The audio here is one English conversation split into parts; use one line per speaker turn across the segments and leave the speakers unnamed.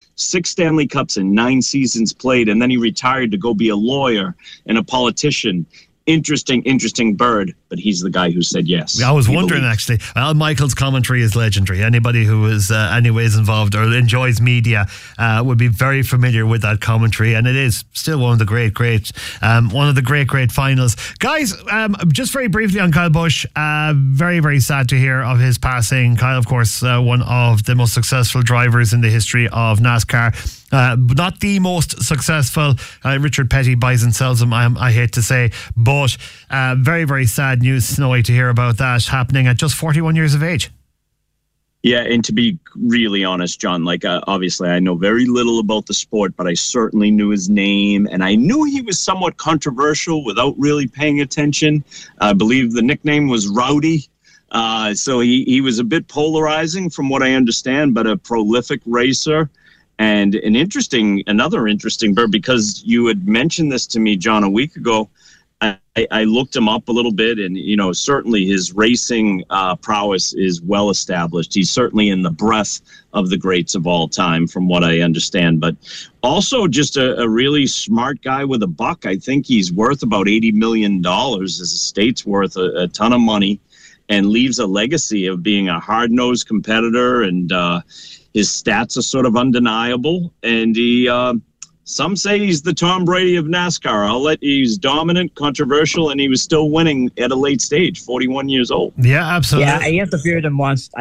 6 Stanley Cups in 9 seasons played, and then he retired to go be a lawyer and a politician. Interesting bird, but he's the guy who said yes.
I was wondering, actually. Al Michaels' commentary is legendary. Anybody who is anyways involved or enjoys media would be very familiar with that commentary, and it is still one of the great finals. Guys, just very briefly on Kyle Busch, very, very sad to hear of his passing. Kyle, of course, one of the most successful drivers in the history of NASCAR. Not the most successful. Richard Petty buys and sells them, I hate to say, but very, very sad news, Snowy, to hear about that happening at just 41 years of age.
Yeah, and to be really honest, John, obviously I know very little about the sport, but I certainly knew his name, and I knew he was somewhat controversial without really paying attention. I believe the nickname was Rowdy. So he was a bit polarizing from what I understand, but a prolific racer. And another interesting bird, because you had mentioned this to me, John, a week ago. I looked him up a little bit, and certainly his racing prowess is well established. He's certainly in the breath of the greats of all time, from what I understand. But also just a really smart guy with a buck. I think he's worth about $80 million. His estate's worth a ton of money, and leaves a legacy of being a hard-nosed competitor, and his stats are sort of undeniable, and some say he's the Tom Brady of NASCAR. He's dominant, controversial, and he was still winning at a late stage, 41 years old.
Yeah, absolutely.
Yeah, I interviewed him once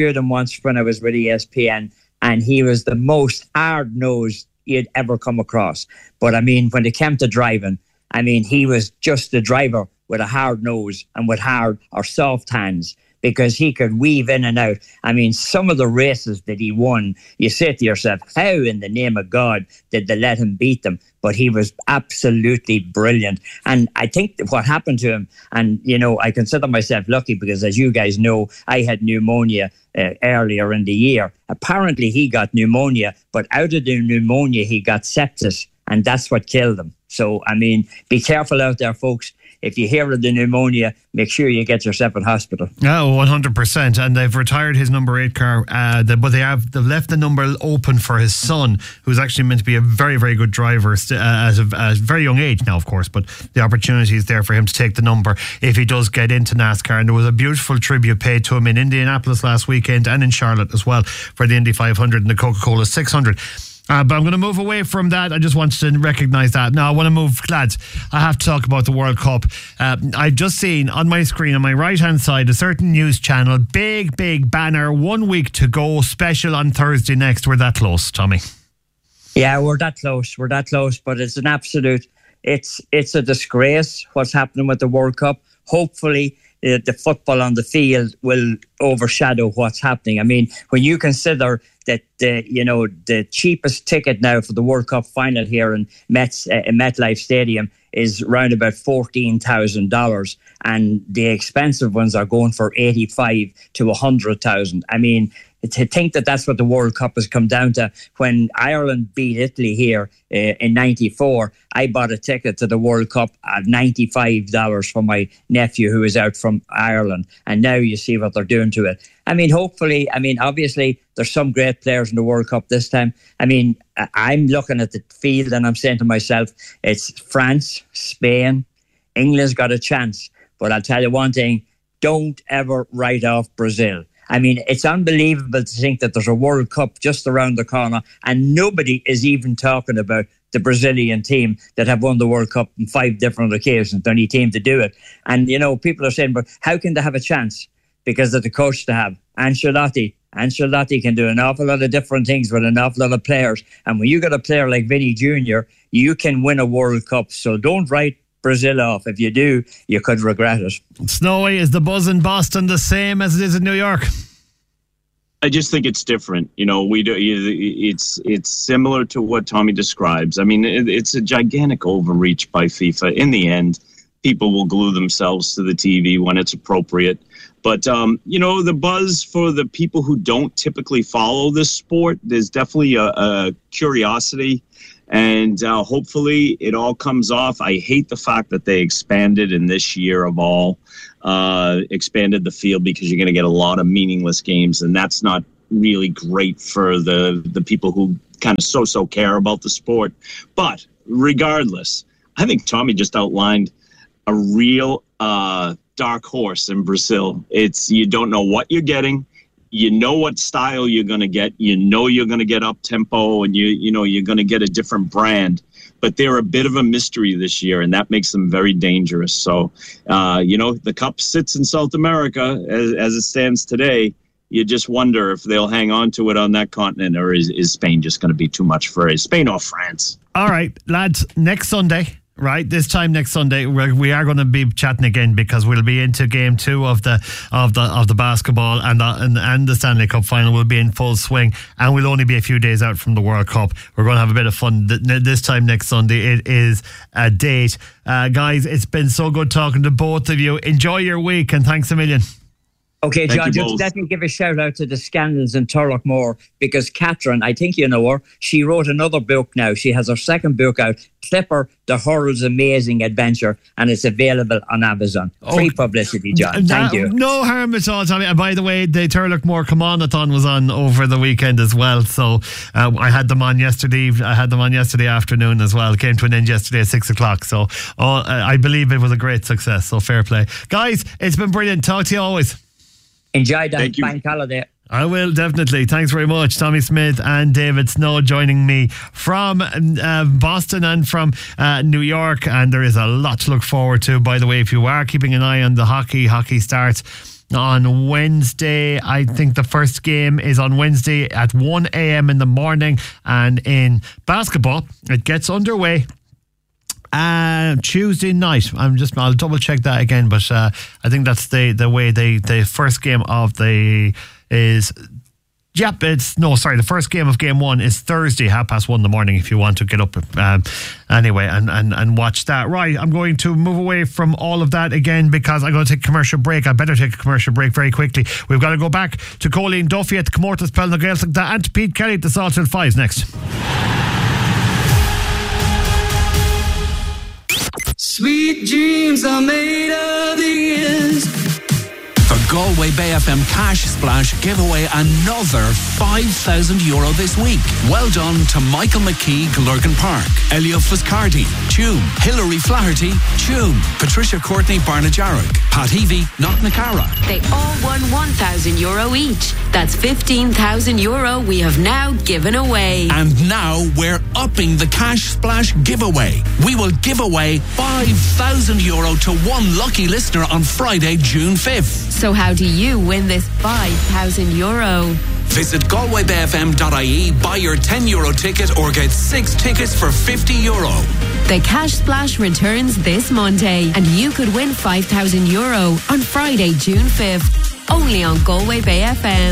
when I was with ESPN, and he was the most hard-nosed you'd ever come across. But, when it came to driving, he was just the driver with a hard nose and with hard or soft hands, because he could weave in and out. Some of the races that he won, you say to yourself, how in the name of God did they let him beat them? But he was absolutely brilliant. And I think what happened to him, and, I consider myself lucky because, as you guys know, I had pneumonia earlier in the year. Apparently he got pneumonia, but out of the pneumonia he got sepsis, and that's what killed him. So, be careful out there, folks. If you hear of the pneumonia, make sure you get yourself in hospital.
Oh, 100%. And they've retired his number 8 car, but they've left the number open for his son, who's actually meant to be a very, very good driver at a very young age now, of course. But the opportunity is there for him to take the number if he does get into NASCAR. And there was a beautiful tribute paid to him in Indianapolis last weekend, and in Charlotte as well, for the Indy 500 and the Coca-Cola 600. But I'm going to move away from that. I just wanted to recognise that. Now, I want to move, lads. I have to talk about the World Cup. I've just seen on my screen, on my right-hand side, a certain news channel, big banner, 1 week to go, special on Thursday next. We're that close, Tommy.
Yeah, we're that close, but it's an absolute, it's a disgrace what's happening with the World Cup. Hopefully, the football on the field will overshadow what's happening. When you consider that the cheapest ticket now for the World Cup final here in MetLife Stadium is round about $14,000, and the expensive ones are going for $85,000 to $100,000. To think that that's what the World Cup has come down to. When Ireland beat Italy here in '94, I bought a ticket to the World Cup at $95 for my nephew who is out from Ireland. And now you see what they're doing to it. Hopefully, obviously, there's some great players in the World Cup this time. I'm looking at the field and I'm saying to myself, it's France, Spain, England's got a chance. But I'll tell you one thing, don't ever write off Brazil. It's unbelievable to think that there's a World Cup just around the corner and nobody is even talking about the Brazilian team that have won the World Cup on 5 different occasions, the only team to do it. And, people are saying, but how can they have a chance? Because of the coach they have, Ancelotti. Ancelotti can do an awful lot of different things with an awful lot of players. And when you got a player like Vinny Jr., you can win a World Cup. So don't write Brazil off. If you do, you could regret it.
Snowy, is the buzz in Boston the same as it is in New York?
I just think it's different. It's similar to what Tommy describes. It's a gigantic overreach by FIFA. In the end, people will glue themselves to the TV when it's appropriate. But, the buzz for the people who don't typically follow this sport, there's definitely a curiosity. And hopefully it all comes off. I hate the fact that they expanded in this year of all, expanded the field, because you're going to get a lot of meaningless games. And that's not really great for the people who kind of so care about the sport. But regardless, I think Tommy just outlined a real dark horse in Brazil. It's, you don't know what you're getting. You know what style you're going to get. You know you're going to get up tempo, and you know you're going to get a different brand. But they're a bit of a mystery this year, and that makes them very dangerous. So, the Cup sits in South America as it stands today. You just wonder if they'll hang on to it on that continent, or is Spain just going to be too much for Spain or France?
All right, lads, next Sunday. Right, this time next Sunday we are going to be chatting again, because we'll be into game 2 of the basketball, and the Stanley Cup final will be in full swing, and we'll only be a few days out from the World Cup. We're going to have a bit of fun this time next Sunday. It is a date, guys. It's been so good talking to both of you. Enjoy your week, and thanks a million.
Okay, John, just let me give a shout out to the Scandals in Turlockmore, because Catherine, I think you know her, she wrote another book now. She has her second book out, Clipper, The Hurl's Amazing Adventure, and it's available on Amazon. Free publicity, John. Thank you.
No harm at all, Tommy. And by the way, the Turlockmore Come-On-a-thon was on over the weekend as well. So I had them on yesterday. I had them on yesterday afternoon as well. It came to an end yesterday at 6 o'clock. So I believe it was a great success. So fair play. Guys, it's been brilliant. Talk to you always.
Enjoy that bank holiday.
I will, definitely. Thanks very much. Tommy Smith and David Snow joining me from Boston and from New York. And there is a lot to look forward to. By the way, if you are keeping an eye on the hockey starts on Wednesday. I think the first game is on Wednesday at 1 a.m. in the morning. And in basketball, it gets underway Tuesday night. I'll double check that again, but I think that's the way the first game of the is. Yep, the first game of game 1 is Thursday, 1:30 in the morning, if you want to get up anyway and watch that. Right, I'm going to move away from all of that again, because I'm going to take a commercial break. I better take a commercial break very quickly. We've got to go back to Colleen Duffy at the Comórtas Pel na Gaeltachta and to Pete Kelly at the Salthill Fives next.
Sweet dreams are made of these. The Galway Bay FM Cash Splash give away another €5,000 this week. Well done to Michael McKee, Glurgan Park, Elio Fuscardi, Tuam, Hilary Flaherty, Tuam, Patricia Courtney, Barnajarrock, Pat Heavey, Knocknacara.
They all won €1,000 each. That's €15,000 we have now given away.
And now we're upping the Cash Splash giveaway. We will give away €5,000 to one lucky listener on Friday, June 5th.
So how do you win this €5,000?
Visit galwaybayfm.ie, buy your €10 ticket or get 6 tickets for €50.
The Cash Splash returns this Monday, and you could win €5,000 on Friday, June 5th. Only on Galway Bay FM.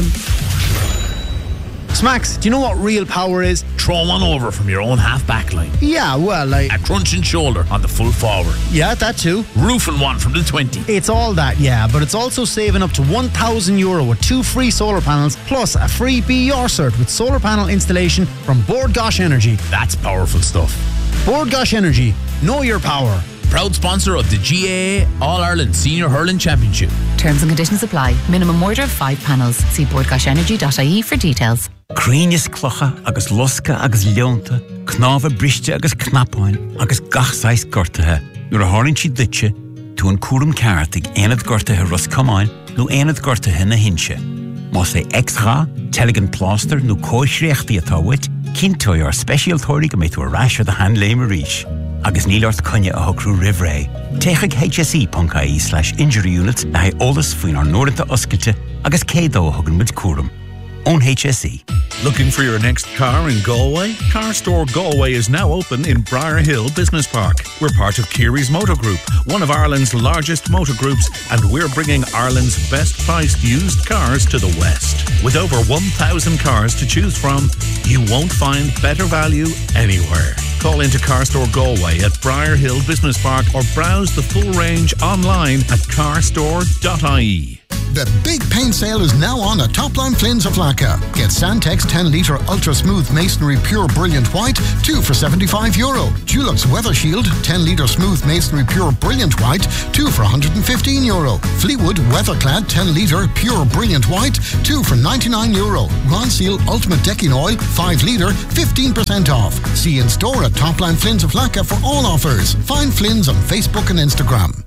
Smacks, do you know what real power is?
Throw one over from your own half-back line.
Yeah, well, like
a crunching shoulder on the full forward.
Yeah, that too.
Roofing one from the 20.
It's all that, yeah, but it's also saving up to €1,000 with 2 free solar panels, plus a free BR cert with solar panel installation from Bord Gáis Energy.
That's powerful stuff.
Bord Gáis Energy. Know your power.
Proud sponsor of the GAA All-Ireland Senior Hurling Championship.
Terms and conditions apply. Minimum order of 5 panels. See bordgashenergy.ie for details.
Críneas clocha agus losca agus leonta, knáfa briste agus knapáin agus gachsáis gortathe. Nuair a hárann siad duitse, tú an cuaram ceart ag aonad gortathe Roscomáin nó aonad gortathe na hinse. Más é extra, telegin pláster nó cóisreachtaí atá wit, cinntói ar speisialtóirí go méid tú a ráis ar the hand léim a ríis. Agus nílart cunne a hocrú rivré. Téigh hse.ie/injury units na hae olalas faoin ar nóirinta oscailte agus cédó a thugann muid cuaram. Own HSE.
Looking for your next car in Galway? Car Store Galway is now open in Briar Hill Business Park. We're part of Keary's Motor Group, one of Ireland's largest motor groups, and we're bringing Ireland's best priced used cars to the West. With over 1,000 cars to choose from, you won't find better value anywhere. Call into Car Store Galway at Briar Hill Business Park or browse the full range online at carstore.ie.
The big paint sale is now on at Topline Flins of Lacca. Get Santex 10 litre Ultra Smooth Masonry Pure Brilliant White, 2 for €75. Dulux Weather Shield 10 litre Smooth Masonry Pure Brilliant White, 2 for €115. Fleetwood Weatherclad 10 litre Pure Brilliant White, 2 for €99. Ron Seal Ultimate Decking Oil 5 litre, 15% off. See in store at Topline Flins of Lacca for all offers. Find Flins on Facebook and Instagram.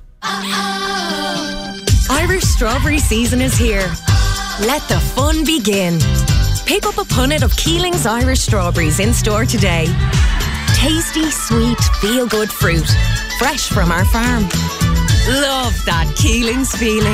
Irish strawberry season is here. Let the fun begin. Pick up a punnet of Keeling's Irish strawberries in store today. Tasty, sweet, feel-good fruit. Fresh from our farm. Love that Keeling's feeling.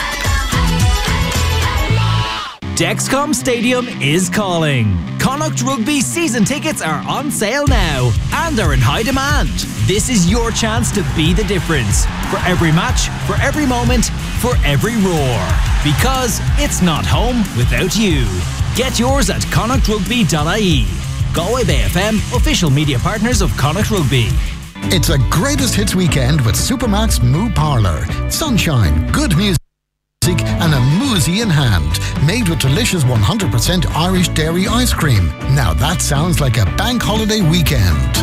Dexcom Stadium is calling. Connacht Rugby season tickets are on sale now and are in high demand. This is your chance to be the difference. For every match, for every moment, for every roar. Because it's not home without you. Get yours at connachtrugby.ie. Galway Bay FM, official media partners of Connacht Rugby.
It's a greatest hits weekend with Supermax Moo Parlour. Sunshine, good music and a moozy in hand, made with delicious 100% Irish dairy ice cream. Now that sounds like a bank holiday weekend.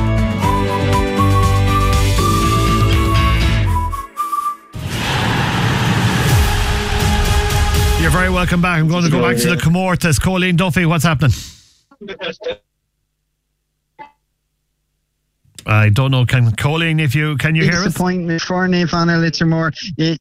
You're very welcome back. I'm going to go back to the Comórtas. Colleen Duffy, what's happening? I don't know. Colleen, can you hear us?
Disappointment for Niamh Anna Littermore.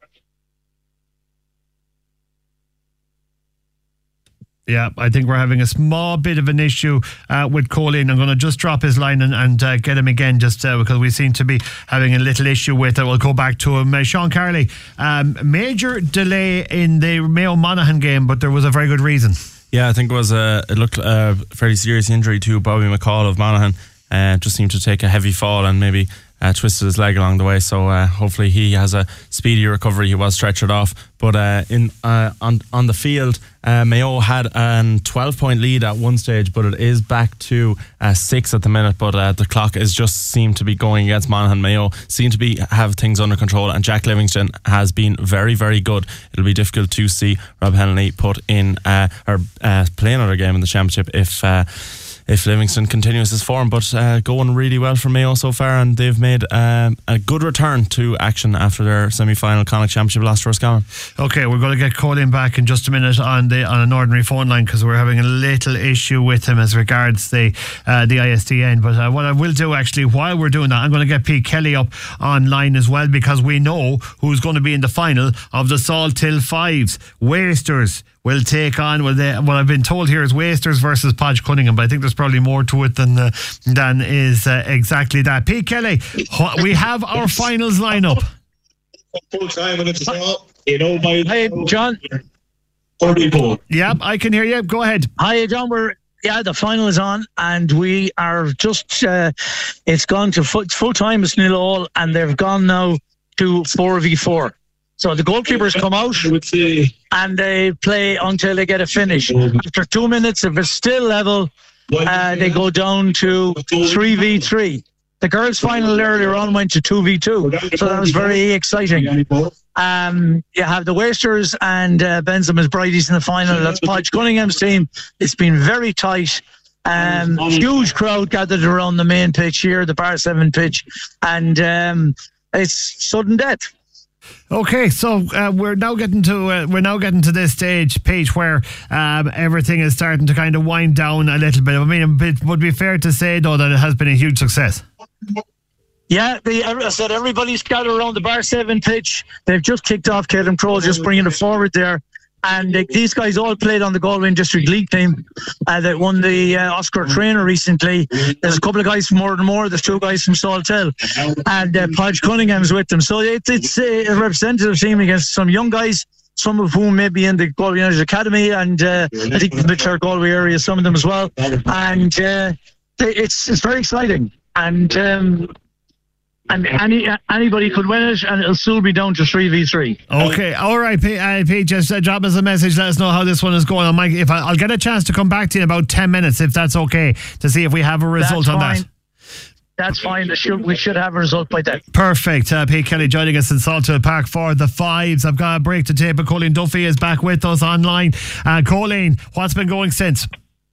Yeah, I think we're having a small bit of an issue with Colleen. I'm going to just drop his line and get him again just because we seem to be having a little issue with it. We'll go back to him. Sean Carley, major delay in the Mayo Monaghan game, but there was a very good reason.
Yeah, I think it looked a fairly serious injury to Bobby McCall of Monaghan. Just seemed to take a heavy fall and maybe twisted his leg along the way, so hopefully he has a speedy recovery. He was stretchered off, but on the field, Mayo had a 12-point lead at one stage, but it is back to 6 at the minute. But the clock is just seemed to be going against Monaghan. Mayo seem to have things under control, and Jack Livingston has been very, very good. It'll be difficult to see Rob Henley put in or play another game in the championship if Livingston continues his form, but going really well for Mayo so far, and they've made a good return to action after their semi-final Connacht Championship loss to Roscommon.
Okay, we're going to get Colin back in just a minute on an ordinary phone line because we're having a little issue with him as regards the ISDN. But what I will do actually while we're doing that, I'm going to get Pete Kelly up online as well, because we know who's going to be in the final of the Salthill Fives. Wasters will take on, what I've been told here is Wasters versus Podge Cunningham, but I think there's probably more to it than is exactly that. Pete Kelly, we have our finals lineup.
Full time and it's all, Hey, John.
Yeah, I can hear you. Go ahead.
Hi, John. The final is on, and we are just. It's gone to full time. It's 0-0, and they've gone now to 4v4. So the goalkeepers come out and they play until they get a finish. After 2 minutes, if it's still level, they go down to 3v3. The girls' final earlier on went to 2v2, so that was very exciting. You have the Wasters and Benjamin's Bridies in the final. That's Podge Cunningham's team. It's been very tight. Huge crowd gathered around the main pitch here, the Bar 7 pitch, and it's sudden death.
Okay, so we're now getting to this stage, Pete, where everything is starting to kind of wind down a little bit. I mean, it would be fair to say though that it has been a huge success.
Yeah, I said everybody's gathered around the Bar 7 pitch. They've just kicked off. Caelan Crowe just bringing it forward there. And these guys all played on the Galway District League team that won the Oscar Trainer recently. There's a couple of guys from Moore. There's 2 guys from Salthill. And Podge Cunningham's with them. So it's a representative team against some young guys, some of whom may be in the Galway United Academy, and I think the Mitchell Galway area, some of them as well. And it's very exciting. And anybody could win it, and it'll still be down to 3v3.
Okay, all right, Pete, just drop us a message. Let us know how this one is going on. Mike, I'll get a chance to come back to you in about 10 minutes, if that's okay, to see if we have a result on that.
that's fine. We should have a result by then.
Perfect. Pete Kelly joining us in Saltfield Park for the Fives. I've got a break to take, but Colleen Duffy is back with us online. Colleen, what's been going since?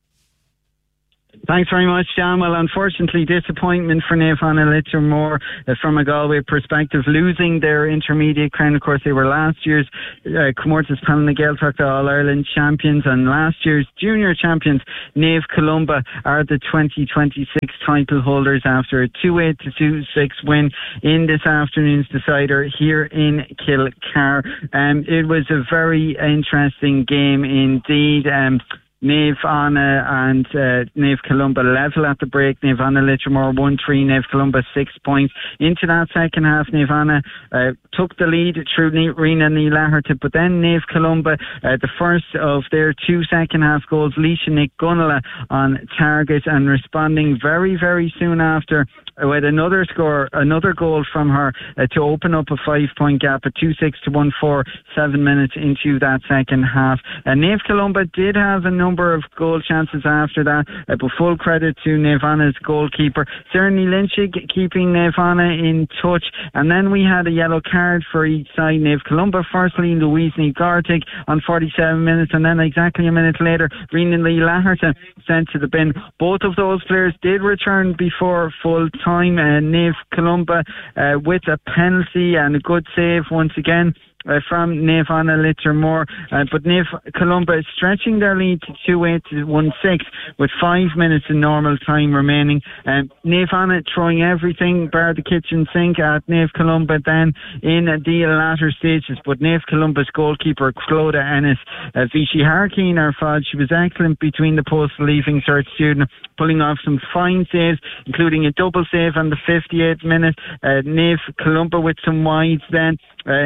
Thanks very much, John. Well, unfortunately, disappointment for Naomh Anna Littermore from a Galway perspective, losing their intermediate crown. Of course, they were last year's Comórtas Panel na Gaeltacht All-Ireland champions, and last year's junior champions, Naomh Columba, are the 2026 title holders after a 2-8 to 2-6 win in this afternoon's decider here in Kilcar. It was a very interesting game indeed. Naomh Anna and Naomh Columba level at the break. Naomh Anna Littermore 1-3, Naomh Columba 6 points. Into that second half, Naomh Anna took the lead through Rena Ní-Laharta, but then Naomh Columba, the first of their 2 second half goals, Leisha Nick Gunala on target, and responding very, very soon after with another goal from her to open up a 5-point gap, a 2-6 to 1-4, 7 minutes into that second half. Naomh Columba did have a number of goal chances after that, but full credit to Naomh Anna's goalkeeper, Cerny Lynchig, keeping Naomh Anna in touch. And then we had a yellow card for each side. Naomh Columba, firstly Louise Ní-Gartig on 47 minutes, and then exactly a minute later, Rena Ní-Laharta sent to the bin. Both of those players did return before full time. Naomh Columba with a penalty and a good save once again from Naomh Anna Littermore, but Naomh Columba is stretching their lead to 2-8 to 1-6 with 5 minutes in normal time remaining. Naomh Anna throwing everything bar the kitchen sink at Naomh Columba then in the latter stages, but Naomh Columba's goalkeeper Clodagh Ennis, Vichy Harkeen, our fod, she was excellent between the posts, leaving Cert Student, pulling off some fine saves, including a double save on the 58th minute. Naomh Columba with some wides then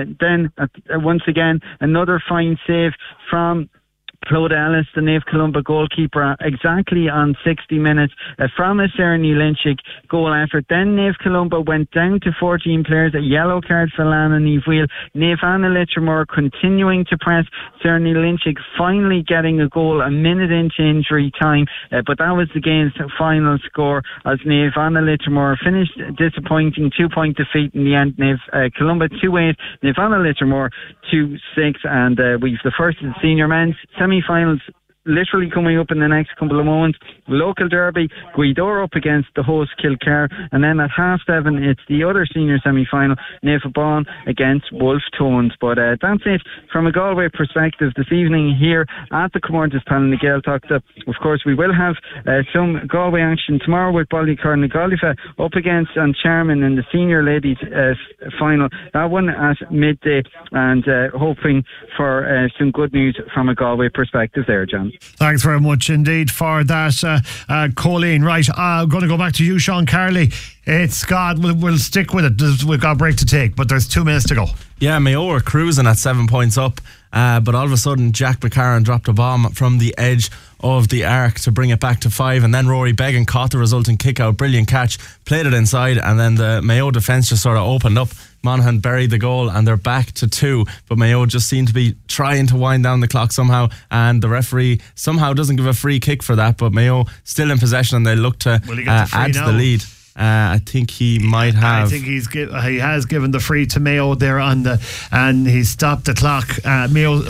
once again another fine save from Clodagh Ellis, the Naomh Columba goalkeeper, exactly on 60 minutes from a Cerny Lynchig goal effort. Then Naomh Columba went down to 14 players, a yellow card for Lana Ní-Bhuil. Naomh Anna Littermore continuing to press, Cerny Lynchig finally getting a goal a minute into injury time, but that was the game's final score as Naomh Anna Littermore finished disappointing 2-point defeat in the end. Naomh Columba 2-8, Naomh Anna Littermore 2-6, and we've the first of the senior men's semi-finals literally coming up in the next couple of moments. Local derby, Guidor up against the host Kilcar, and then at 7:30 it's the other senior semi-final, Naomh Bán against Wolf Tones. But that's it from a Galway perspective this evening here at the Comórtas Panel na Gaeltacht. Of course, we will have some Galway action tomorrow with Ballycorn na Gaillimhe up against Charmin in the senior ladies final. That one at midday, and hoping for some good news from a Galway perspective there, John.
Thanks very much indeed for that, Colleen. Right, I'm going to go back to you, Sean Carley. It's God, we'll stick with it. We've got a break to take, but there's 2 minutes to go.
Yeah, Mayo are cruising at 7 points up, but all of a sudden Jack McCarron dropped a bomb from the edge of the arc to bring it back to 5, and then Rory Beggan caught the resulting kick out, brilliant catch, played it inside, and then the Mayo defence just sort of opened up. Monaghan buried the goal and they're back to 2, but Mayo just seem to be trying to wind down the clock somehow, and the referee somehow doesn't give a free kick for that, but Mayo still in possession and they look to add to the lead. I think he might have.
I think he has given the free to Mayo there and he stopped the clock. Mayo.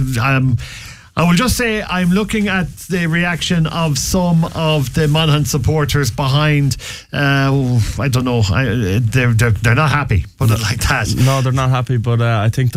I will just say I'm looking at the reaction of some of the Monaghan supporters behind. I don't know. They're not happy. Put it like that.
No, they're not happy. But I think the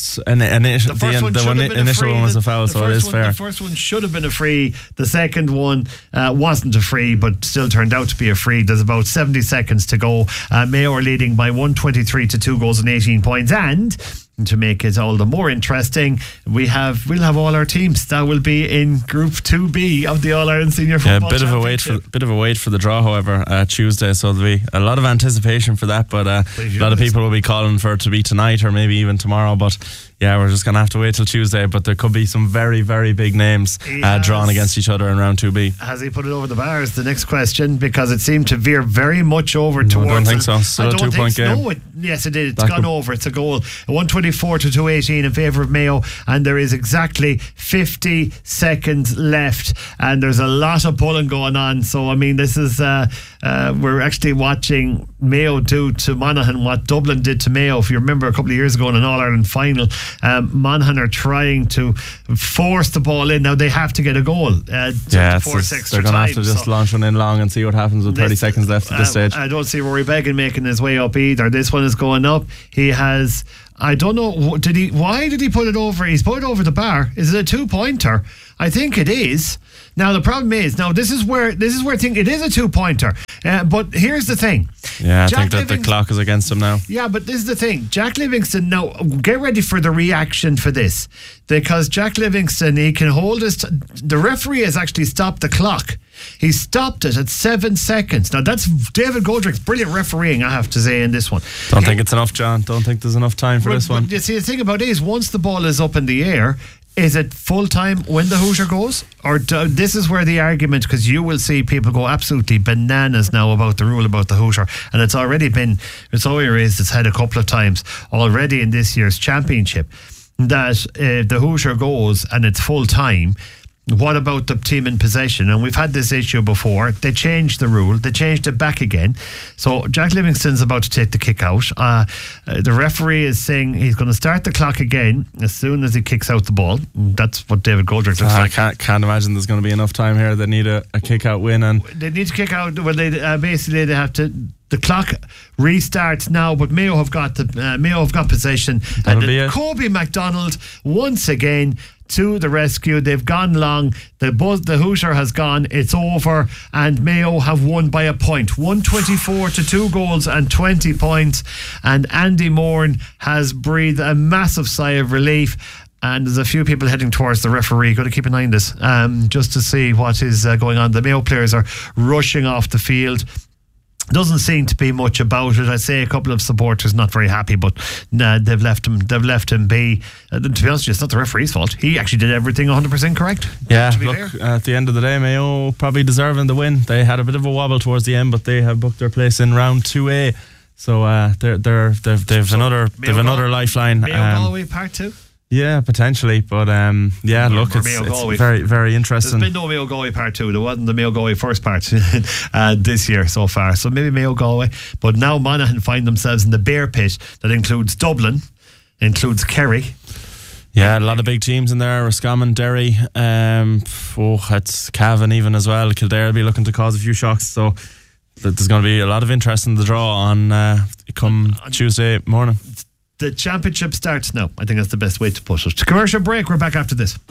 initial one was a foul, so it is fair.
The first one should have been a free. The second one wasn't a free, but still turned out to be a free. There's about 70 seconds to go. Mayo are leading by 123 to 2 goals and 18 points, and to make it all the more interesting, we'll have all our teams that will be in Group 2B of the All-Ireland Senior Football Championship.
Bit of a wait for the draw, however, Tuesday, so there'll be a lot of anticipation for that, but a lot of people will be calling for it to be tonight or maybe even tomorrow, but yeah, we're just going to have to wait till Tuesday, but there could be some very, very big names drawn against each other in round 2B.
Has he put it over the bar is the next question, because it seemed to veer very much over towards...
I don't think so. Still a 2-point game.
Yes, it did. It's gone over. It's a goal. 123 124 to 218 in favour of Mayo, and there is exactly 50 seconds left, and there's a lot of pulling going on. So I mean, this is we're actually watching Mayo do to Monaghan what Dublin did to Mayo. If you remember a couple of years ago in an All-Ireland final, Monaghan are trying to force the ball in. Now they have to get a goal to force extra
they're going to have
time,
to just launch one in long and see what happens with 30 seconds left at this stage.
I don't see Rory Beggan making his way up either. This one is going up. He has, I don't know, why did he put it over? He's put it over the bar. Is it a 2-pointer? I think it is. Now the problem is, this is where I think it is a 2-pointer. But here's the thing.
Yeah, I think that the clock is against him now.
Yeah, but this is the thing. Jack Livingston, now get ready for the reaction for this, because Jack Livingston, he can hold the referee has actually stopped the clock. He stopped it at 7 seconds. Now that's David Goldrick's brilliant refereeing, I have to say, in this one.
Don't think it's enough, John. Don't think there's enough time for this one.
You see, the thing about it is, once the ball is up in the air, is it full time when the Hoosier goes? Or this is where the argument, because you will see people go absolutely bananas now about the rule about the Hoosier, and it's already raised its head a couple of times already in this year's championship, that the Hoosier goes and it's full time. What about the team in possession? And we've had this issue before. They changed the rule. They changed it back again. So Jack Livingston's about to take the kick out. The referee is saying he's going to start the clock again as soon as he kicks out the ball. That's what David Goldrick looks like.
I can't imagine there's going to be enough time here. They need a kick out win, and
they need to kick out. Well, they basically they have to. The clock restarts now, but Mayo have got possession.
That'll be it.
Kobe MacDonald once again to the rescue. They've gone long. The Hoosier has gone. It's over, and Mayo have won by a point. 124 to 2 goals and 20 points. And Andy Moran has breathed a massive sigh of relief. And there's a few people heading towards the referee. Got to keep an eye on this, just to see what is going on. The Mayo players are rushing off the field. Doesn't seem to be much about it. I'd say a couple of supporters not very happy, but they've left him be. To be honest, it's not the referee's fault. He actually did everything 100% correct.
Yeah, look, at the end of the day, Mayo probably deserving the win. They had a bit of a wobble towards the end, but they have booked their place in round 2A. So they've another lifeline.
Mayo Galway part 2.
Yeah, potentially, but look, it's very, very interesting.
There's been no Mayo Galway part 2. There wasn't the Mayo Galway first part this year so far. So maybe Mayo Galway, but now Monaghan find themselves in the bear pit that includes Dublin, includes Kerry.
Yeah, a lot of big teams in there. Roscommon, Derry, it's Cavan even as well. Kildare will be looking to cause a few shocks. So there's going to be a lot of interest in the draw on come Tuesday morning.
The championship starts now. I think that's the best way to put it. Commercial break. We're back after this.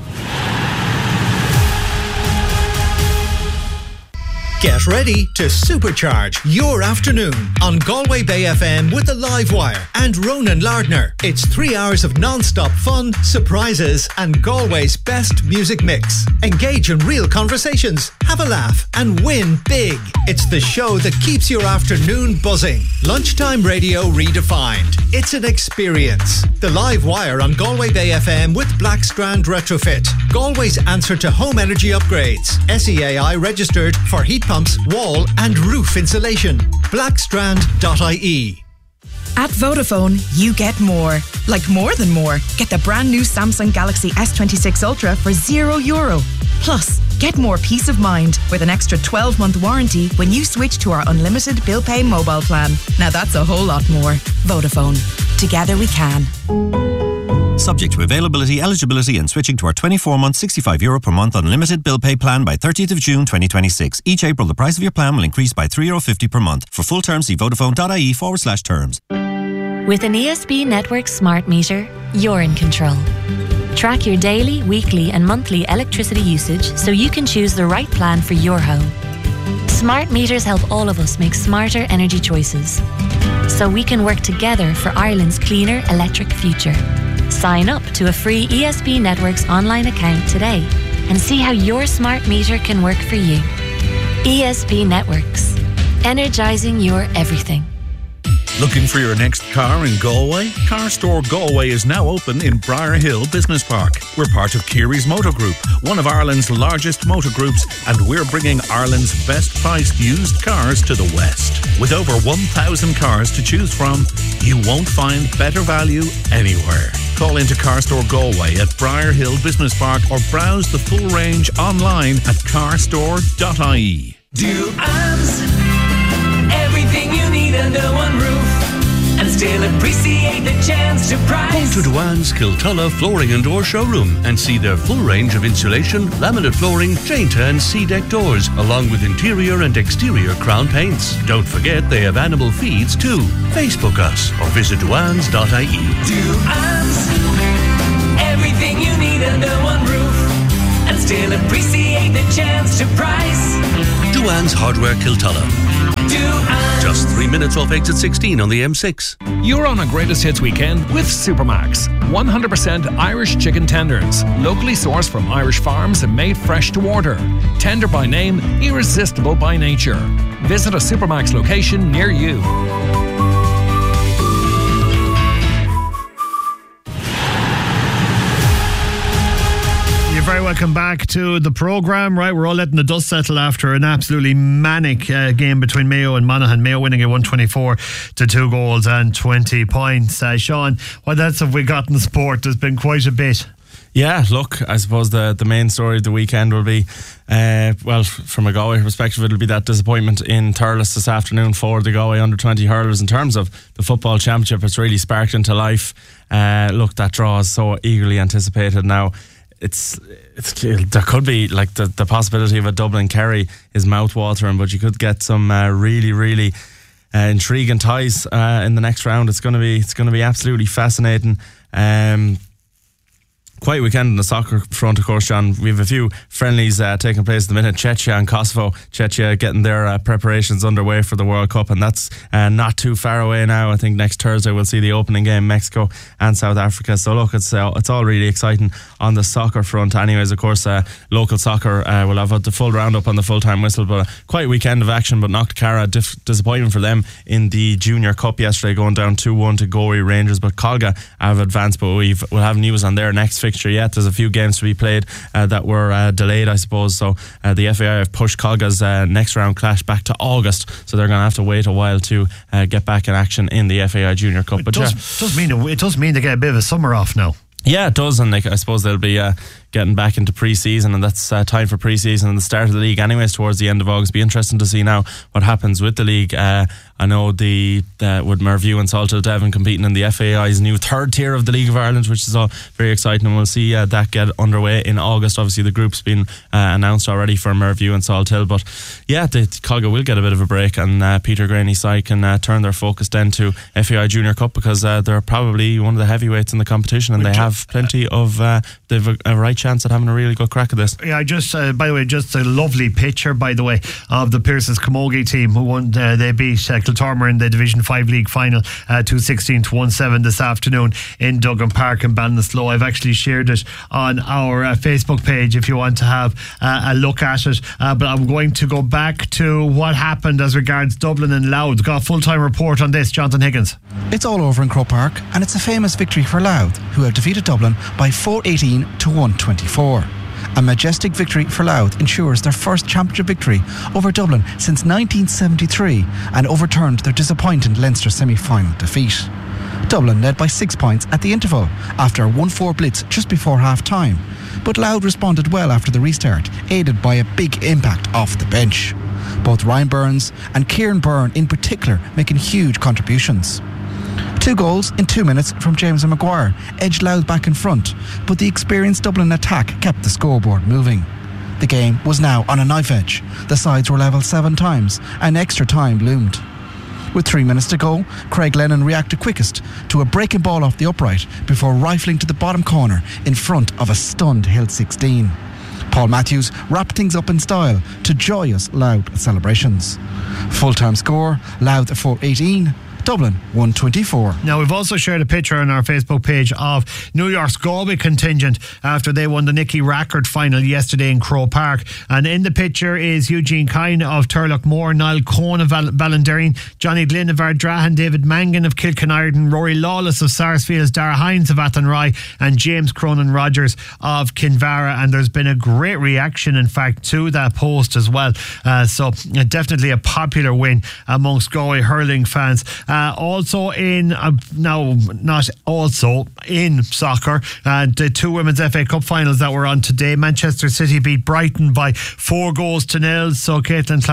Get ready to supercharge your afternoon on Galway Bay FM with the Live Wire and Ronan Lardner. It's 3 hours of non-stop fun, surprises and Galway's best music mix. Engage in real conversations, have a laugh and win big. It's the show that keeps your afternoon buzzing. Lunchtime radio redefined. It's an experience. The Live Wire on Galway Bay FM with Blackstrand Retrofit. Galway's answer to home energy upgrades. SEAI registered for heat pumps, wall and roof insulation. Blackstrand.ie.
At Vodafone, you get more. Like more than more. Get the brand new Samsung Galaxy S26 Ultra for €0. Plus, get more peace of mind with an extra 12-month warranty when you switch to our unlimited bill pay mobile plan. Now that's a whole lot more. Vodafone. Together we can.
Subject to availability, eligibility and switching to our 24-month €65 per month unlimited bill pay plan by 30th of June 2026. Each April the price of your plan will increase by €3.50 per month. For full terms see vodafone.ie/terms.
With an ESB Network smart meter, you're in control. Track your daily, weekly and monthly electricity usage so you can choose the right plan for your home. Smart meters help all of us make smarter energy choices so we can work together for Ireland's cleaner electric future. Sign up to a free ESB Networks online account today and see how your smart meter can work for you. ESB Networks. Energising your everything.
Looking for your next car in Galway? Car Store Galway is now open in Briar Hill Business Park. We're part of Keary's Motor Group, one of Ireland's largest motor groups, and we're bringing Ireland's best priced used cars to the West. With over 1,000 cars to choose from, you won't find better value anywhere. Call into Car Store Galway at Briar Hill Business Park or browse the full range online at carstore.ie.
Duans, everything you need under one roof, and still appreciate the chance to price.
Go to Duans Kiltulla Flooring and Door Showroom and see their full range of insulation, laminate flooring, chain-to and C-deck doors, along with interior and exterior crown paints. Don't forget they have animal feeds too. Facebook us or visit duans.ie.
Duans, everything you need under one roof, and still appreciate the chance to price.
Duans Hardware Kiltulla.
Duans.
Just 3 minutes off exit 16 on the M6.
You're on a greatest hits weekend with Supermax. 100% Irish chicken tenders, locally sourced from Irish farms and made fresh to order. Tender by name, irresistible by nature. Visit a Supermax location near you.
You're very welcome back to the programme. Right, we're all letting the dust settle after an absolutely manic game between Mayo and Monaghan. Mayo winning at 124 to 2 goals and 20 points. Sean, what else have we got in sport? There's been quite a bit.
Yeah, look, I suppose the main story of the weekend will be, well, from a Galway perspective, it'll be that disappointment in Thurles this afternoon for the Galway under-20 hurlers. In terms of the football championship, it's really sparked into life. Look, that draw is so eagerly anticipated now. It's there could be like the possibility of a Dublin Kerry is mouth-watering, but you could get some really intriguing ties in the next round. It's going to be absolutely fascinating. Quiet weekend on the soccer front, of course, John. We have a few friendlies taking place at the minute. Czechia and Kosovo. Czechia getting their preparations underway for the World Cup, and that's not too far away now. I think next Thursday we'll see the opening game, Mexico and South Africa. So look, it's all really exciting on the soccer front. Anyways, of course, local soccer will have the full roundup on the full-time whistle, but a quiet weekend of action. But Knockcara, disappointment for them in the Junior Cup yesterday, going down 2-1 to Galway Rangers. But Colga have advanced, but we'll have news on their next fixture yet. There's a few games to be played that were delayed, I suppose. So the FAI have pushed Colga's next round clash back to August, so they're going to have to wait a while to get back in action in the FAI Junior Cup. But
it does mean they get a bit of a summer off now.
Yeah, it does, and I suppose they'll be getting back into pre-season, and that's time for pre-season and the start of the league anyways towards the end of August. Be interesting to see now what happens with the league. I know with Merview and Salthill Devon competing in the FAI's new third tier of the League of Ireland, which is all very exciting, and we'll see that get underway in August. Obviously the group's been announced already for Merview and Salthill, but yeah, the Colga will get a bit of a break, and Peter Graney's side can turn their focus then to FAI Junior Cup, because they're probably one of the heavyweights in the competition, and they have plenty of they've a right chance at having a really good crack at this.
Yeah, just by the way, just a lovely picture, by the way, of the Pearses Camogie team who won. They beat Kiltormer in the Division 5 League final 216-1-7 this afternoon in Duggan Park in Ballinasloe. I've actually shared it on our Facebook page if you want to have a look at it. But I'm going to go back to what happened as regards Dublin and Louth. Got a full-time report on this, Jonathan Higgins.
It's all over in Croke Park, and it's a famous victory for Louth, who have defeated Dublin by 418-124. A majestic victory for Louth ensures their first championship victory over Dublin since 1973 and overturned their disappointing Leinster semi-final defeat. Dublin led by 6 points at the interval after a 1-4 blitz just before half-time, but Louth responded well after the restart, aided by a big impact off the bench. Both Ryan Burns and Kieran Byrne in particular making huge contributions. 2 goals in 2 minutes from James Maguire edged Louth back in front, but the experienced Dublin attack kept the scoreboard moving. The game was now on a knife edge. The sides were level 7 times, and extra time loomed. With 3 minutes to go, Craig Lennon reacted quickest to a breaking ball off the upright before rifling to the bottom corner in front of a stunned Hill 16. Paul Matthews wrapped things up in style to joyous Louth celebrations. Full-time score, Louth 418, Dublin 124.
Now, we've also shared a picture on our Facebook page of New York's Galway contingent after they won the Nicky Rackard final yesterday in Croke Park. And in the picture is Eugene Kine of Turlough Niall Cohn of Ballinderreen, Johnny Glynn of Ardrahan, David Mangan of Kilkenarden, Rory Lawless of Sarsfields, Dara Hines of Athenry, and James Cronin Rogers of Kinvara. And there's been a great reaction, in fact, to that post as well. So definitely a popular win amongst Galway hurling fans. Also in soccer, the two women's FA Cup finals that were on today. Manchester City beat Brighton by 4-0. So Caitlin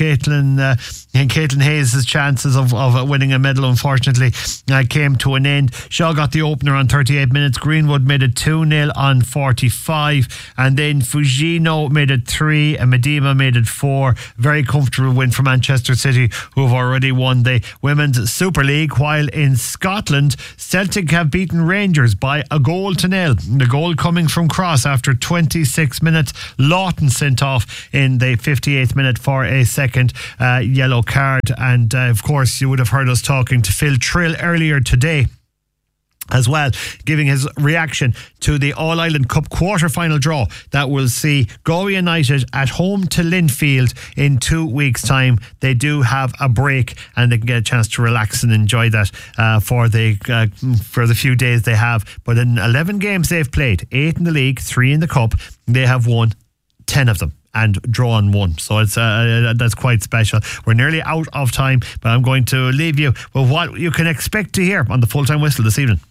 Hayes' chances of winning a medal, unfortunately, came to an end. Shaw got the opener on 38 minutes. Greenwood made it 2-0 on 45, and then Fugino made it 3 and Medema made it 4. Very comfortable win for Manchester City, who have already won the Women's Super League, while in Scotland Celtic have beaten Rangers by 1-0. The goal coming from Cross after 26 minutes. Lawton sent off in the 58th minute for a second yellow card. And of course you would have heard us talking to Phil Trill earlier today as well, giving his reaction to the All-Ireland Cup quarter-final draw that will see Galway United at home to Linfield in 2 weeks' time. They do have a break and they can get a chance to relax and enjoy that for the few days they have. But in 11 games they've played, 8 in the league, 3 in the cup, they have won 10 of them and drawn 1. So it's that's quite special. We're nearly out of time, but I'm going to leave you with what you can expect to hear on the Full-Time Whistle this evening.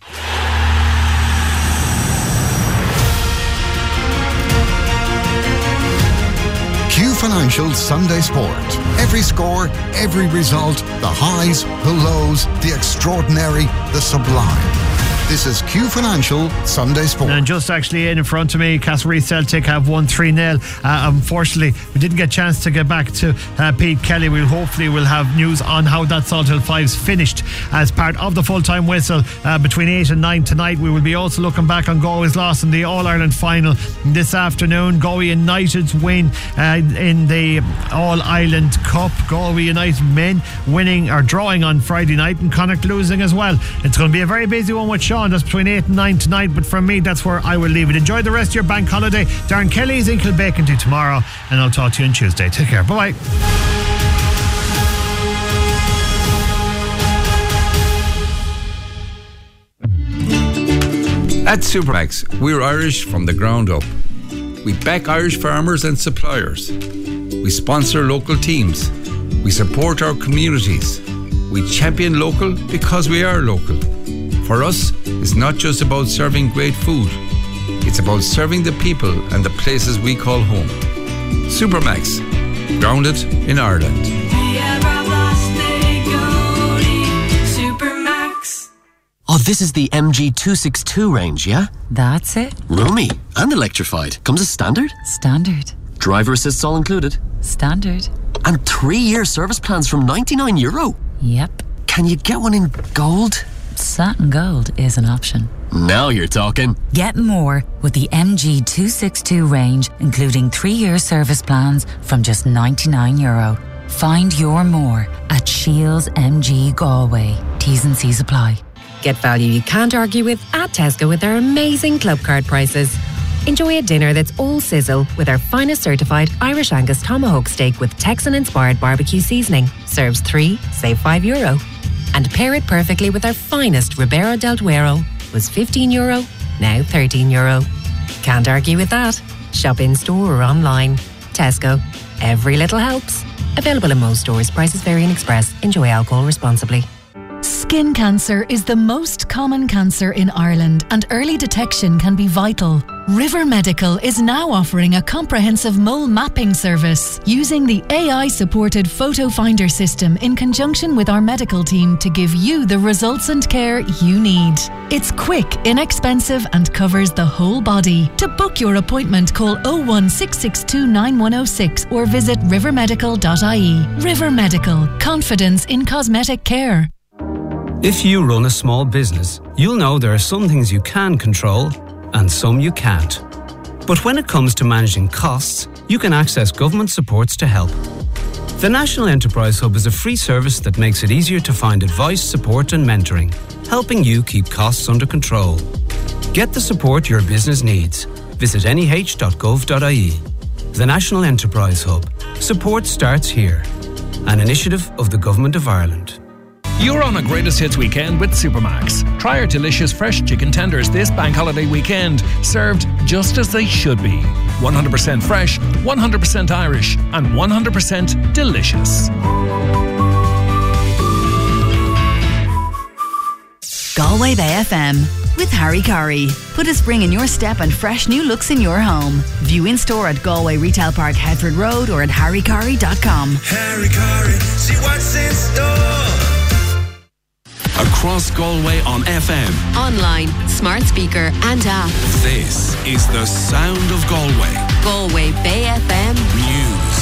Q Financial Sunday Sport. Every score, every result, the highs, the lows, the extraordinary, the sublime. This is Q Financial Sunday Sport. And
just actually in front of me, Castlereagh Celtic have won 3-0. Unfortunately, we didn't get a chance to get back to Pete Kelly. We'll have news on how that Salthill 5's finished as part of the Full-Time Whistle between 8 and 9 tonight. We will be also looking back on Galway's loss in the All-Ireland final this afternoon. Galway United's win in the All-Ireland Cup. Galway United men winning or drawing on Friday night, and Connacht losing as well. It's going to be a very busy one with Sean. That's between 8 and 9 tonight, but from me, that's where I will leave it. Enjoy the rest of your bank holiday. Darren Kelly is in Kilbacon tomorrow, and I'll talk to you on Tuesday. Take care. Bye-bye.
At Supermax, we're Irish from the ground up. We back Irish farmers and suppliers. We sponsor local teams. We support our communities. We champion local because we are local. For us, it's not just about serving great food. It's about serving the people and the places we call home. Supermax, grounded in Ireland.
Oh, this is the MG 262 range, yeah?
That's it.
Roomy and electrified. Comes as standard?
Standard.
Driver assists all included?
Standard.
And 3-year service plans from €99?
Yep.
Can you get one in gold?
Satin gold is an option.
Now you're talking.
Get more with the MG 262 range, including 3-year service plans from just €99. Find your more at Shields MG Galway. T's and C's apply.
Get value you can't argue with at Tesco with our amazing club card prices. Enjoy a dinner that's all sizzle with our finest certified Irish Angus tomahawk steak with Texan-inspired barbecue seasoning. Serves 3, save €5. And pair it perfectly with our finest Ribera del Duero. Was €15, now €13. Can't argue with that. Shop in store or online. Tesco. Every little helps. Available in most stores. Prices vary in Express. Enjoy alcohol responsibly.
Skin cancer is the most common cancer in Ireland, and early detection can be vital. River Medical is now offering a comprehensive mole mapping service using the AI-supported Photo Finder system in conjunction with our medical team to give you the results and care you need. It's quick, inexpensive, and covers the whole body. To book your appointment, call 01662 9106 or visit rivermedical.ie. River Medical, confidence in cosmetic care.
If you run a small business, you'll know there are some things you can control and some you can't. But when it comes to managing costs, you can access government supports to help. The National Enterprise Hub is a free service that makes it easier to find advice, support and mentoring, helping you keep costs under control. Get the support your business needs. Visit neh.gov.ie. The National Enterprise Hub. Support starts here. An initiative of the Government of Ireland.
You're on a Greatest Hits weekend with Supermax. Try our delicious fresh chicken tenders this bank holiday weekend, served just as they should be. 100% fresh, 100% Irish, and 100% delicious.
Galway Bay FM with Harry Curry. Put a spring in your step and fresh new looks in your home. View in store at Galway Retail Park, Headford Road, or at harrycurry.com.
Harry Curry, see what's in store.
Across Galway on FM,
online, smart speaker and app.
this is the sound of Galway.
Galway Bay FM
News.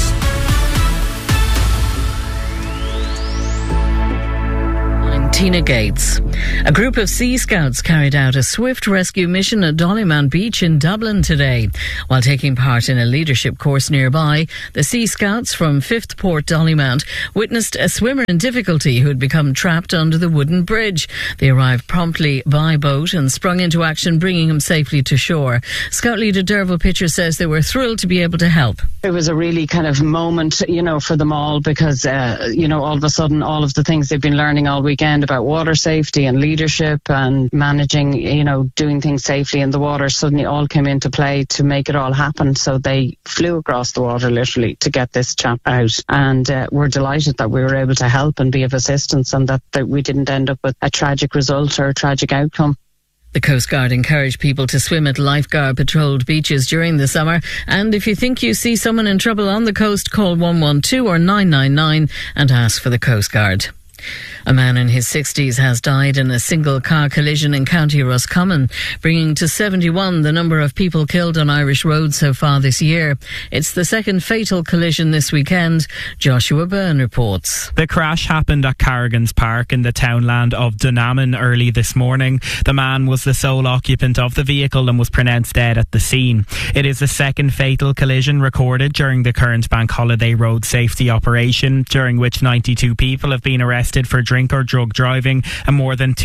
Tina Gates. A group of Sea Scouts carried out a swift rescue mission at Dollymount Beach in Dublin today. While taking part in a leadership course nearby, the Sea Scouts from 5th Port Dollymount witnessed a swimmer in difficulty who had become trapped under the wooden bridge. They arrived promptly by boat and sprung into action, bringing him safely to shore. Scout leader Derval Pitcher says they were thrilled to be able to help.
It was a really kind of moment, for them all because, all of a sudden, all of the things they've been learning all weekend about water safety and leadership and managing, doing things safely in the water suddenly all came into play to make it all happen. So they flew across the water literally to get this chap out. And we're delighted that we were able to help and be of assistance and that we didn't end up with a tragic result or a tragic outcome.
The Coast Guard encouraged people to swim at lifeguard patrolled beaches during the summer. And if you think you see someone in trouble on the coast, call 112 or 999 and ask for the Coast Guard. A man in his 60s has died in a single car collision in County Roscommon, bringing to 71 the number of people killed on Irish roads so far this year. It's the second fatal collision this weekend. Joshua Byrne reports.
The crash happened at Carrigan's Park in the townland of Dunaman early this morning. The man was the sole occupant of the vehicle and was pronounced dead at the scene. It is the second fatal collision recorded during the current bank holiday road safety operation, during which 92 people have been arrested for drink or drug driving and more than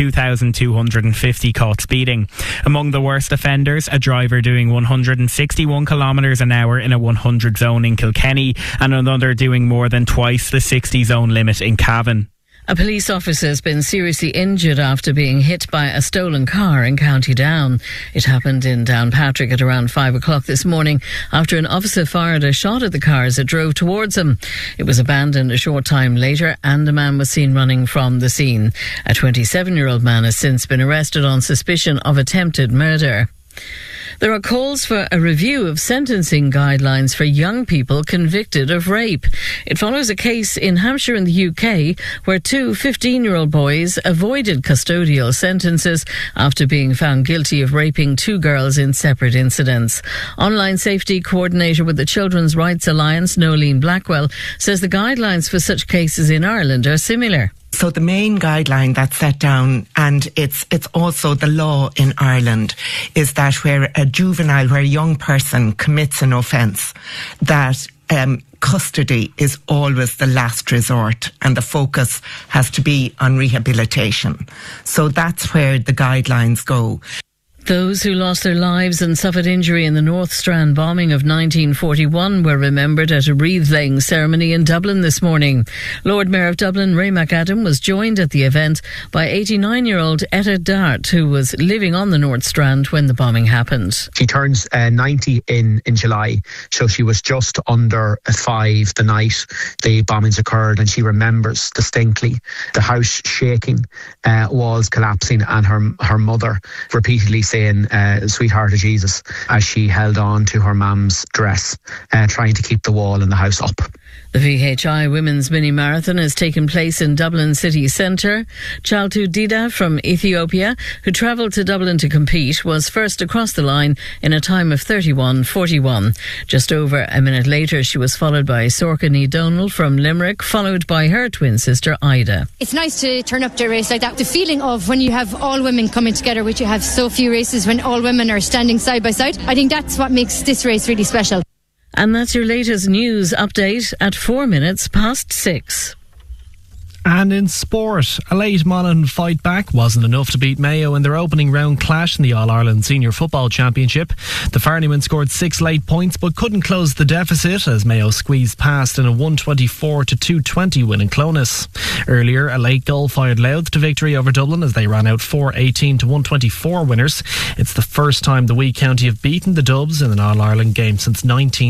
2,250 caught speeding. Among the worst offenders, a driver doing 161 kilometres an hour in a 100 zone in Kilkenny and another doing more than twice the 60 zone limit in Cavan.
A police officer has been seriously injured after being hit by a stolen car in County Down. It happened in Downpatrick at around 5 o'clock this morning after an officer fired a shot at the car as it drove towards him. It was abandoned a short time later and a man was seen running from the scene. A 27-year-old man has since been arrested on suspicion of attempted murder. There are calls for a review of sentencing guidelines for young people convicted of rape. It follows a case in Hampshire in the UK where two 15-year-old boys avoided custodial sentences after being found guilty of raping two girls in separate incidents. Online safety coordinator with the Children's Rights Alliance, Nolene Blackwell, says the guidelines for such cases in Ireland are similar.
So the main guideline that's set down, and it's also the law in Ireland, is that where a young person commits an offence, that custody is always the last resort and the focus has to be on rehabilitation. So that's where the guidelines go.
Those who lost their lives and suffered injury in the North Strand bombing of 1941 were remembered at a wreath-laying ceremony in Dublin this morning. Lord Mayor of Dublin, Ray McAdam, was joined at the event by 89-year-old Etta Dart, who was living on the North Strand when the bombing happened.
She turns 90 in July, so she was just under 5 the night the bombings occurred, and she remembers distinctly the house shaking, walls collapsing, and her mother repeatedly saying, "Sweetheart of Jesus," as she held on to her mum's dress, trying to keep the wall in the house up.
The VHI Women's Mini Marathon has taken place in Dublin city centre. Chaltu Dida from Ethiopia, who travelled to Dublin to compete, was first across the line in a time of 31:41. Just over a minute later, she was followed by Sorkany Donald from Limerick, followed by her twin sister Ida.
It's nice to turn up to a race like that. The feeling of when you have all women coming together, which you have so few races when all women are standing side by side, I think that's what makes this race really special.
And that's your latest news update at 4 minutes past 6.
And in sport, a late Monaghan fight back wasn't enough to beat Mayo in their opening round clash in the All-Ireland Senior Football Championship. The Farneymen scored 6 late points but couldn't close the deficit as Mayo squeezed past in a 124-220 win in Clones. Earlier, a late goal fired Louth to victory over Dublin as they ran out 4-18-124 winners. It's the first time the Wee County have beaten the Dubs in an All-Ireland game since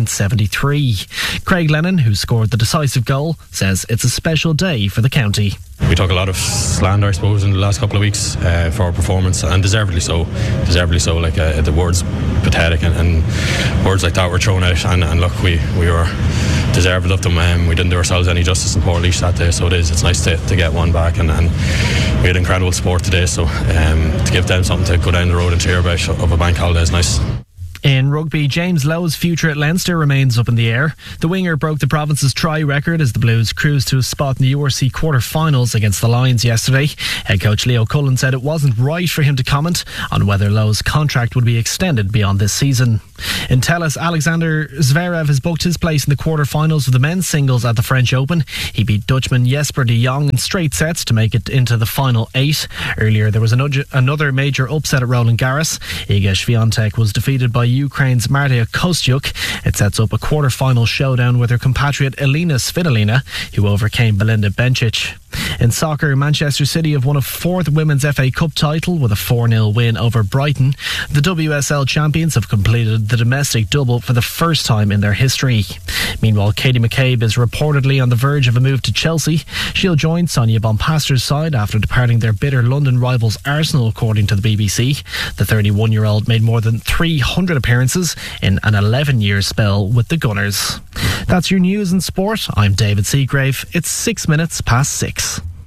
1973. Craig Lennon, who scored the decisive goal, says it's a special day for the county.
We took a lot of slander, I suppose, in the last couple of weeks for our performance, and deservedly so. Like the words pathetic and words like that were thrown out, and look, we were deserved of them. We didn't do ourselves any justice in Portlaoise that day, so it's nice to get one back, and we had incredible support today, so to give them something to go down the road and cheer about of a bank holiday is nice.
In rugby, James Lowe's future at Leinster remains up in the air. The winger broke the province's try record as the Blues cruised to a spot in the URC quarter-finals against the Lions yesterday. Head coach Leo Cullen said it wasn't right for him to comment on whether Lowe's contract would be extended beyond this season. In tennis, Alexander Zverev has booked his place in the quarter-finals of the men's singles at the French Open. He beat Dutchman Jesper de Jong in straight sets to make it into the final 8. Earlier, there was another major upset at Roland Garros. Iga Swiatek was defeated by Ukraine's Marta Kostyuk. It sets up a quarter-final showdown with her compatriot Elina Svitolina, who overcame Belinda Bencic. In soccer, Manchester City have won a 4th Women's FA Cup title with a 4-0 win over Brighton. The WSL champions have completed the domestic double for the first time in their history. Meanwhile, Katie McCabe is reportedly on the verge of a move to Chelsea. She'll join Sonia Bonpaster's side after departing their bitter London rivals Arsenal, according to the BBC. The 31-year-old made more than 300 appearances in an 11-year spell with the Gunners. That's your news and sport. I'm David Seagrave. It's 6 minutes past 6.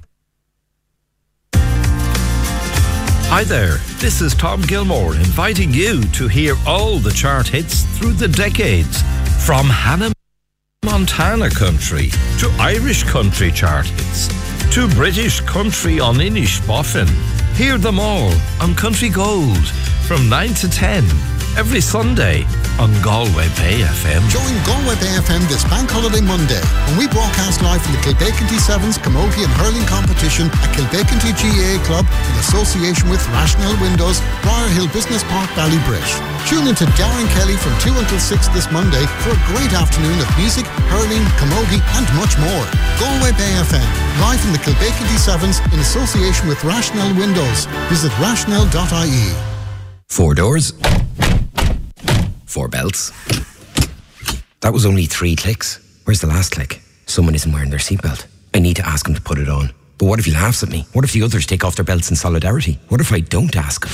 Hi there, this is Tom Gilmore inviting you to hear all the chart hits through the decades, from Hannah Montana country to Irish country chart hits to British country on Inishbofin. Hear them all on Country Gold from 9 to 10 every Sunday on Galway Bay FM.
Join Galway Bay FM this Bank Holiday Monday when we broadcast live from the Kilbeaconty Sevens Camogie and Hurling competition at Kilbeaconty GAA Club in association with Rationale Windows, Briar Hill Business Park, Ballybridge. Tune into Darren Kelly from 2 until 6 this Monday for a great afternoon of music, hurling, camogie and much more. Galway Bay FM, live from the Kilbeaconty Sevens in association with Rationale Windows. Visit rationale.ie.
4 doors, 4 belts. That was only 3 clicks. Where's the last click? Someone isn't wearing their seatbelt. I need to ask him to put it on. But what if he laughs at me? What if the others take off their belts in solidarity? What if I don't ask him?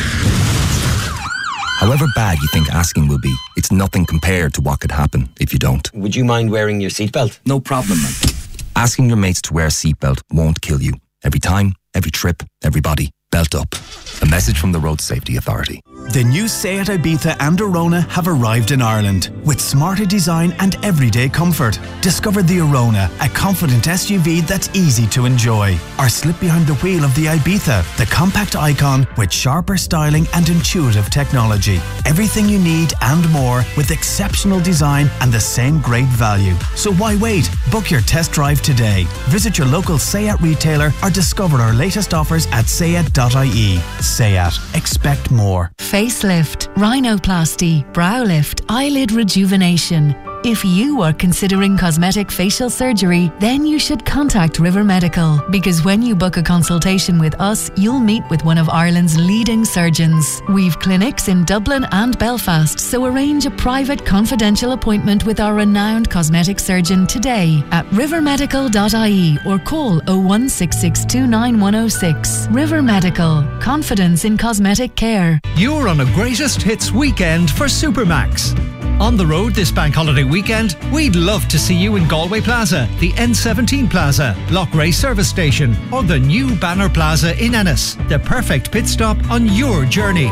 However bad you think asking will be, it's nothing compared to what could happen if you don't.
Would you mind wearing your seatbelt?
No problem, man. Asking your mates to wear a seatbelt won't kill you. Every time, every trip, everybody. Belt up. A message from the Road Safety Authority.
The new Seat Ibiza and Arona have arrived in Ireland with smarter design and everyday comfort. Discover the Arona, a confident SUV that's easy to enjoy. Or slip behind the wheel of the Ibiza, the compact icon with sharper styling and intuitive technology. Everything you need and more with exceptional design and the same great value. So why wait? Book your test drive today. Visit your local Seat retailer or discover our latest offers at seat.ie. Seat. Expect more.
Facelift, rhinoplasty, brow lift, eyelid rejuvenation. If you are considering cosmetic facial surgery, then you should contact River Medical, because when you book a consultation with us, you'll meet with one of Ireland's leading surgeons. We've clinics in Dublin and Belfast, so arrange a private confidential appointment with our renowned cosmetic surgeon today at rivermedical.ie or call 016629106. River Medical, confidence in cosmetic care.
You're on a greatest hits weekend for Supermax. On the road this bank holiday weekend, we'd love to see you in Galway Plaza, the N17 Plaza, Lochray Service Station, or the new Banner Plaza in Ennis. The perfect pit stop on your journey.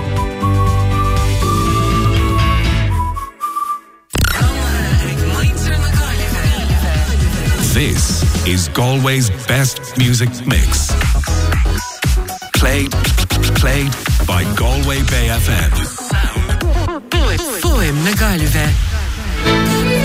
This is Galway's best music mix. Played by Galway Bay FM.
Poem na Galway.